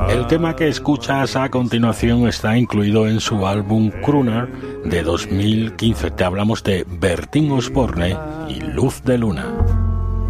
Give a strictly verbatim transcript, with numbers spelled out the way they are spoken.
El tema que escuchas a continuación está incluido en su álbum Crooner de dos mil quince. Te hablamos de Bertín Osborne y Luz de Luna.